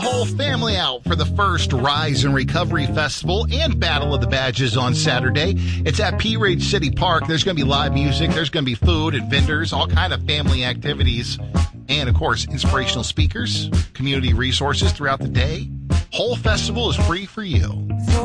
Whole family out for the first Rise and Recovery Festival and Battle of the Badges on Saturday. It's at Pea Ridge City Park. There's going to be live music. There's going to be food and vendors, all kind of family activities, and, of course, inspirational speakers, community resources throughout the day. Whole festival is free for you.